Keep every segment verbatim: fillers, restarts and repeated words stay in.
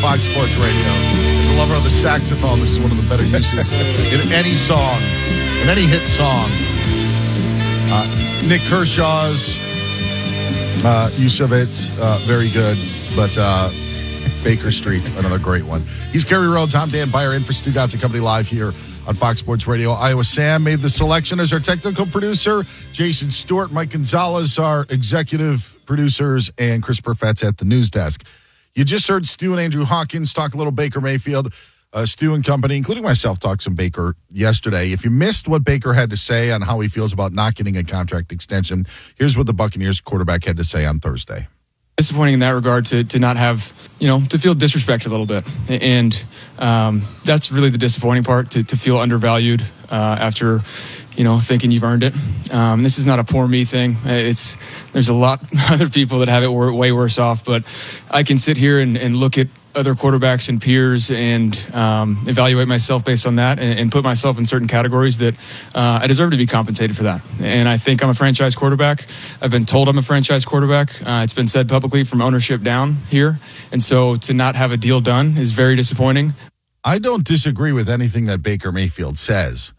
Fox Sports Radio. As a lover of the saxophone, this is one of the better uses in any song, in any hit song. Uh, Nick Kershaw's uh, use of it, uh, very good. But uh, Baker Street, another great one. He's Kerry Rhodes. I'm Dan Beyer, in for Stugotz and Company live here on Fox Sports Radio. Iowa Sam made the selection as our technical producer. Jason Stewart, Mike Gonzalez, our executive producers, and Chris Perfetz at the news desk. You just heard Stu and Andrew Hawkins talk a little Baker Mayfield. Uh, Stu and company, including myself, talked some Baker yesterday. If you missed what Baker had to say on how he feels about not getting a contract extension, here's what the Buccaneers quarterback had to say on Thursday. Disappointing in that regard to to not have, you know, to feel disrespected a little bit. And um, that's really the disappointing part, to, to feel undervalued uh, after, you know, thinking you've earned it. Um, this is not a poor me thing. It's There's a lot of other people that have it way worse off, but I can sit here and, and look at other quarterbacks and peers and um, evaluate myself based on that and, and put myself in certain categories that uh, I deserve to be compensated for that. And I think I'm a franchise quarterback. I've been told I'm a franchise quarterback. Uh, it's been said publicly from ownership down here. And so to not have a deal done is very disappointing. I don't disagree with anything that Baker Mayfield says.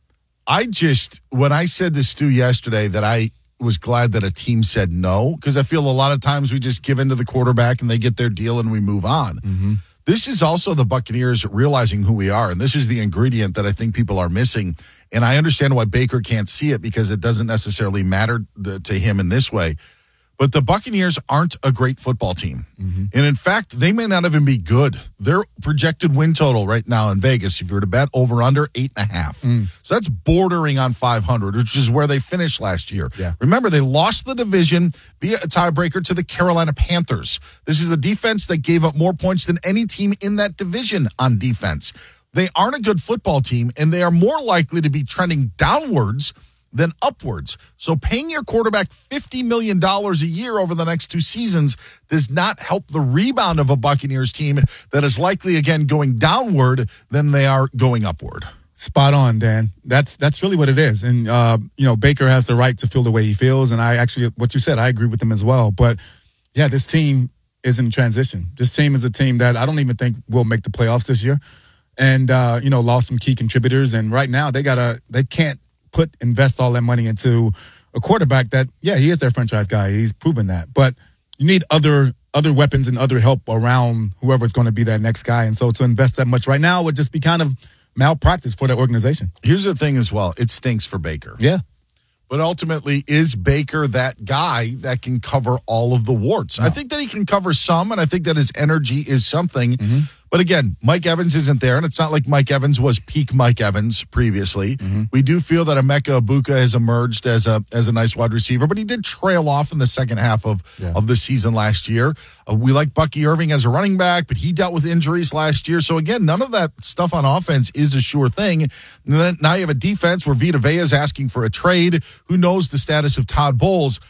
I just, when I said to Stu yesterday that I was glad that a team said no, because I feel a lot of times we just give in to the quarterback and they get their deal and we move on. Mm-hmm. This is also the Buccaneers realizing who we are, and this is the ingredient that I think people are missing. And I understand why Baker can't see it, because it doesn't necessarily matter to him in this way. But the Buccaneers aren't a great football team. Mm-hmm. And in fact, they may not even be good. Their projected win total right now in Vegas, if you were to bet over under eight and a half. Mm. So that's bordering on five hundred, which is where they finished last year. Yeah. Remember, they lost the division via a tiebreaker to the Carolina Panthers. This is a defense that gave up more points than any team in that division on defense. They aren't a good football team, and they are more likely to be trending downwards than upwards. So paying your quarterback fifty million dollars a year over the next two seasons does not help the rebound of a Buccaneers team that is likely, again, going downward than they are going upward. Spot on, Dan. That's that's really what it is. And, uh, you know, Baker has the right to feel the way he feels. And I actually, what you said, I agree with him as well. But, yeah, this team is in transition. This team is a team that I don't even think will make the playoffs this year. And, uh, you know, lost some key contributors. And right now they got to, they can't put invest all that money into a quarterback that, yeah, he is their franchise guy. He's proven that. But you need other other weapons and other help around whoever's going to be that next guy. And so to invest that much right now would just be kind of malpractice for the organization. Here's the thing as well. It stinks for Baker. Yeah. But ultimately, is Baker that guy that can cover all of the warts? No. I think that he can cover some, and I think that his energy is something. Mm-hmm. But again, Mike Evans isn't there, and it's not like Mike Evans was peak Mike Evans previously. Mm-hmm. We do feel that Emeka Egbuka has emerged as a as a nice wide receiver, but he did trail off in the second half of, yeah. of the season last year. Uh, we like Bucky Irving as a running back, but he dealt with injuries last year. So again, none of that stuff on offense is a sure thing. And then now you have a defense where Vita Vea is asking for a trade. Who knows the status of Todd Bowles?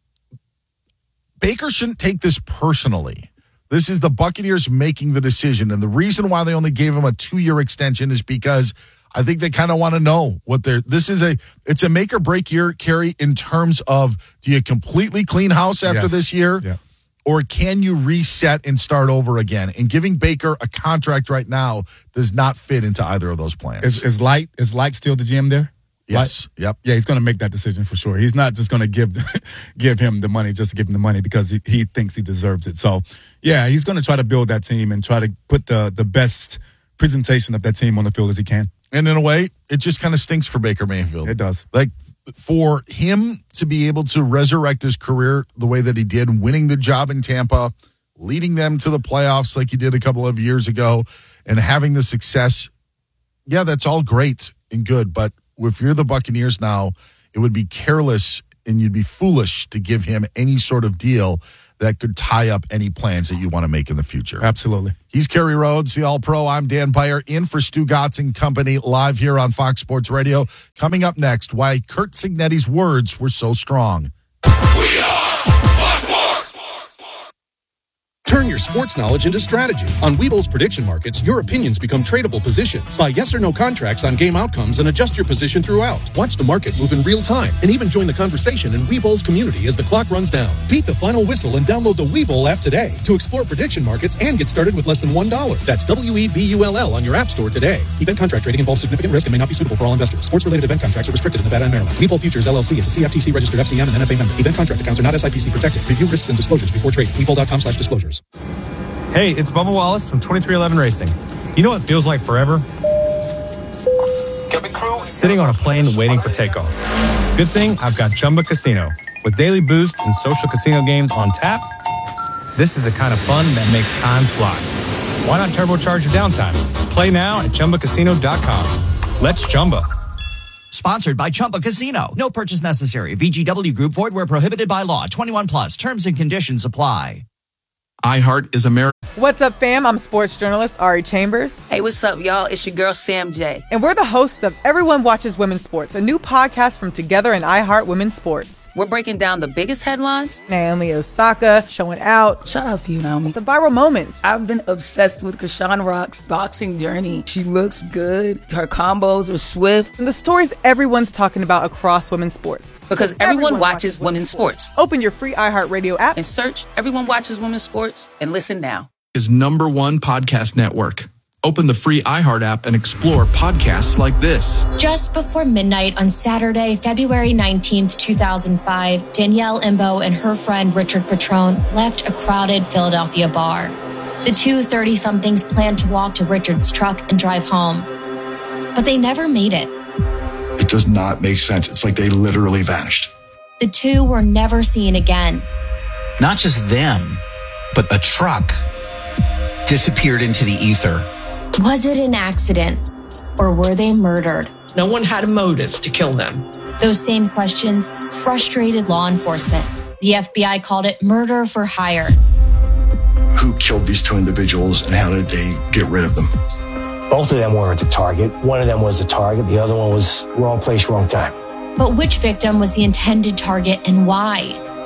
Baker shouldn't take this personally. This is the Buccaneers making the decision. And the reason why they only gave him a two-year extension is because I think they kind of want to know what they're, this is a, it's a make or break year, Kerry, in terms of, do you completely clean house after yes. this year? Yeah. Or can you reset and start over again? And giving Baker a contract right now does not fit into either of those plans. Is, is Light, is Light still the G M there? Yes. Light? Yep. Yeah, he's going to make that decision for sure. He's not just going to give give him the money just to give him the money because he, he thinks he deserves it. So, yeah, he's going to try to build that team and try to put the the best presentation of that team on the field as he can. And in a way, it just kind of stinks for Baker Mayfield. It does. Like, for him to be able to resurrect his career the way that he did, winning the job in Tampa, leading them to the playoffs like he did a couple of years ago, and having the success, yeah, that's all great and good, but if you're the Buccaneers now, it would be careless and you'd be foolish to give him any sort of deal that could tie up any plans that you want to make in the future. Absolutely. He's Kerry Rhodes, the All-Pro. I'm Dan Beyer, in for Stugotz and Company, live here on Fox Sports Radio. Coming up next, why Curt Cignetti's words were so strong. We are Turn your sports knowledge into strategy. On Webull's prediction markets, your opinions become tradable positions. Buy yes or no contracts on game outcomes and adjust your position throughout. Watch the market move in real time and even join the conversation in Webull's community as the clock runs down. Beat the final whistle and download the Webull app today to explore prediction markets and get started with less than one dollar. That's W E B U L L on your app store today. Event contract trading involves significant risk and may not be suitable for all investors. Sports-related event contracts are restricted in Nevada and Maryland. Webull Futures L L C is a C F T C-registered F C M and N F A member. Event contract accounts are not S I P C protected. Review risks and disclosures before trading. Webull.com slash disclosures. Hey, it's Bubba Wallace from twenty-three eleven Racing. You know what feels like forever? Sitting on a plane waiting for takeoff. Good thing I've got Chumba Casino. With daily boost and social casino games on tap, this is the kind of fun that makes time fly. Why not turbocharge your downtime? Play now at Chumba Casino dot com. Let's Chumba. Sponsored by Chumba Casino. No purchase necessary. V G W Group. Void where prohibited by law. twenty-one plus. Terms and conditions apply. iHeart is America. What's up, fam? I'm sports journalist Ari Chambers. Hey, what's up, y'all? It's your girl, Sam J. And we're the hosts of Everyone Watches Women's Sports, a new podcast from Together and iHeart Women's Sports. We're breaking down the biggest headlines. Naomi Osaka showing out. Shout out to you, Naomi. The viral moments. I've been obsessed with Krishan Rock's boxing journey. She looks good. Her combos are swift. And the stories everyone's talking about across women's sports. Because everyone, everyone watches, watches women's sports. sports. Open your free iHeartRadio app and search Everyone Watches Women's Sports and listen now. Is number one podcast network. Open the free iHeart app and explore podcasts like this. Just before midnight on Saturday, February nineteenth, two thousand five, Danielle Imbo and her friend Richard Petrone left a crowded Philadelphia bar. The two thirty-somethings planned to walk to Richard's truck and drive home. But they never made it. It does not make sense. It's like they literally vanished. The two were never seen again. Not just them, but a truck disappeared into the ether. Was it an accident, or were they murdered? No one had a motive to kill them. Those same questions frustrated law enforcement. The F B I called it murder for hire. Who killed these two individuals and how did they get rid of them? Both of them were the target. One of them was the target. The other one was wrong place, wrong time. But which victim was the intended target and why?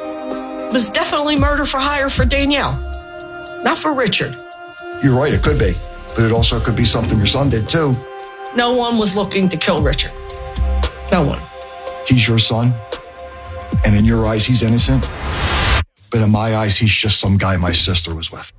It was definitely murder for hire for Danielle, not for Richard. You're right, it could be. But it also could be something your son did too. No one was looking to kill Richard. No one. He's your son. And in your eyes, he's innocent. But in my eyes, he's just some guy my sister was with.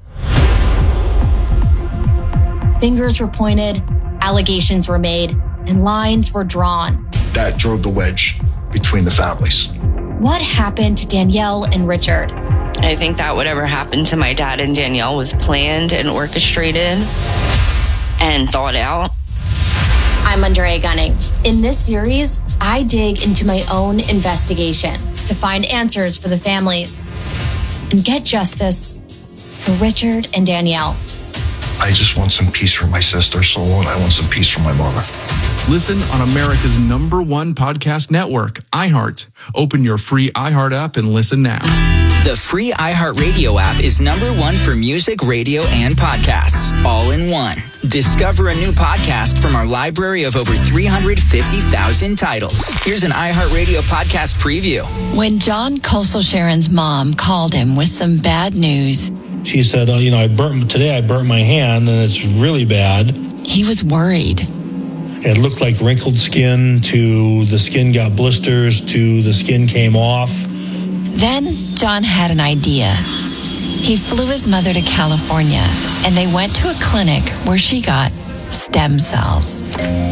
Fingers were pointed, allegations were made, and lines were drawn. That drove the wedge between the families. What happened to Danielle and Richard? I think that whatever happened to my dad and Danielle was planned and orchestrated and thought out. I'm Andrea Gunning. In this series, I dig into my own investigation to find answers for the families and get justice for Richard and Danielle. I just want some peace for my sister's soul, and I want some peace for my mother. Listen on America's number one podcast network, iHeart. Open your free iHeart app and listen now. The free iHeartRadio app is number one for music, radio, and podcasts, all in one. Discover a new podcast from our library of over three hundred fifty thousand titles. Here's an iHeartRadio podcast preview. When John Kosel-Sharon's mom called him with some bad news, she said, oh, you know, I burnt today I burnt my hand and it's really bad. He was worried. It looked like wrinkled skin to the skin got blisters to the skin came off. Then John had an idea. He flew his mother to California and they went to a clinic where she got stem cells.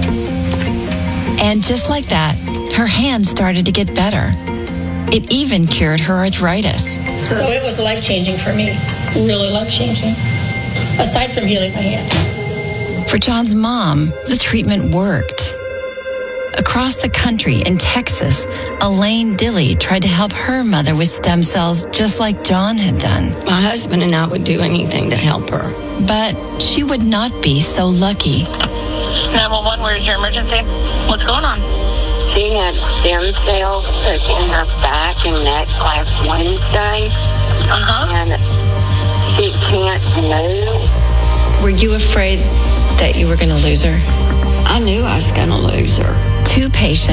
And just like that, her hand started to get better. It even cured her arthritis. So it was life-changing for me, really life-changing, aside from healing my hand. For John's mom, the treatment worked. Across the country in Texas, Elaine Dilley tried to help her mother with stem cells just like John had done. My husband and I would do anything to help her. But she would not be so lucky. nine one one, where's your emergency? What's going on? She had stem cells in her back and neck last Wednesday. Uh-huh. And she can't move. Were you afraid that you were going to lose her? I knew I was going to lose her. Two patients